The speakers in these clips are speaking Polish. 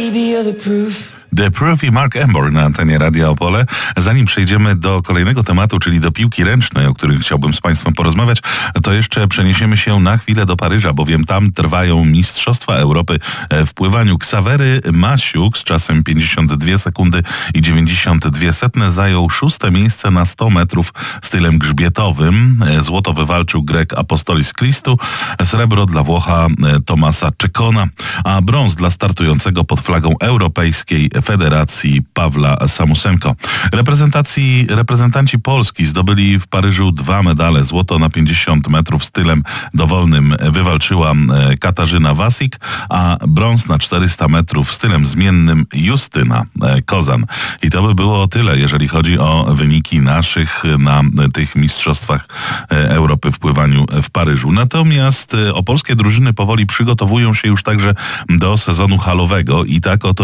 The Proof i Mark Embor na antenie Radia Opole. Zanim przejdziemy do kolejnego tematu, czyli do piłki ręcznej, o którym chciałbym z Państwem porozmawiać, to jeszcze przeniesiemy się na chwilę do Paryża, bowiem tam trwają Mistrzostwa Europy w pływaniu. Ksawery Masiuk z czasem 52 sekundy i 92 setne zajął 6. miejsce na 100 metrów stylem grzbietowym. Złoto wywalczył Grek Apostolis Christou, srebro dla Włocha Tomasa Czekona, a brąz dla startującego pod flagą Europejskiej Federacji Pawła Samusenko. Reprezentanci Polski zdobyli w Paryżu 2 medale. Złoto na 50 metrów stylem dowolnym wywalczyła Katarzyna Wasik, a brąz na 400 metrów stylem zmiennym Justyna Kozan. I to by było tyle, jeżeli chodzi o wyniki naszych na tych Mistrzostwach Europy w pływaniu w Paryżu. Natomiast opolskie drużyny powoli przygotowują się już także do sezonu halowego i tak oto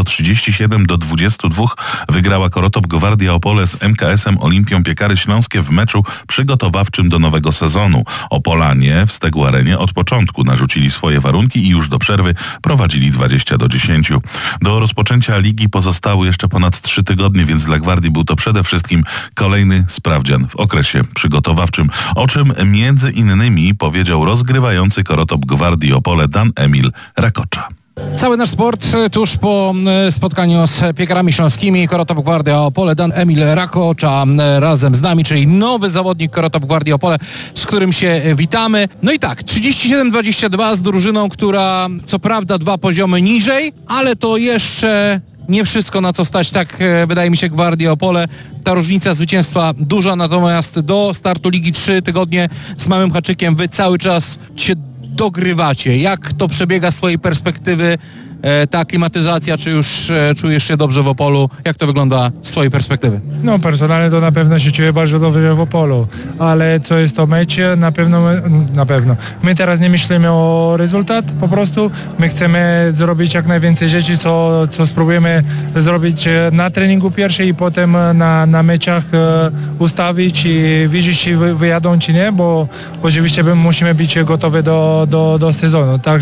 37-22 wygrała Korotop Gwardia Opole z MKS-em Olimpią Piekary Śląskie w meczu przygotowawczym do nowego sezonu. Opolanie w Stegu Arenie od początku narzucili swoje warunki i już do przerwy prowadzili 20-10. Do rozpoczęcia ligi pozostały jeszcze ponad 3 tygodnie, więc dla Gwardii był to przede wszystkim kolejny sprawdzian w okresie przygotowawczym, o czym między innymi powiedział rozgrywający Korotop Gwardii Opole Dan Emil Rakocza. Cały nasz sport tuż po spotkaniu z Piekarami Śląskimi. Korotop Gwardia Opole, Dan Emil Rakocza razem z nami, czyli nowy zawodnik Korotop Gwardia Opole, z którym się witamy. No i tak, 37-22 z drużyną, która co prawda 2 poziomy niżej, ale to jeszcze nie wszystko, na co stać, tak wydaje mi się, Gwardia Opole. Ta różnica zwycięstwa duża, natomiast do startu Ligi 3 tygodnie z małym haczykiem wy cały czas się dogrywacie. Jak to przebiega z twojej perspektywy, ta aklimatyzacja, czy już czujesz się dobrze w Opolu? Jak to wygląda z twojej perspektywy? No personalnie to na pewno się czuję bardzo dobrze w Opolu, ale co jest to mecz, na pewno. My teraz nie myślimy o rezultat, po prostu my chcemy zrobić jak najwięcej rzeczy, co spróbujemy zrobić na treningu pierwszy i potem na meczach ustawić i widzieć, czy wyjadą, czy nie, bo oczywiście musimy być gotowi do sezonu.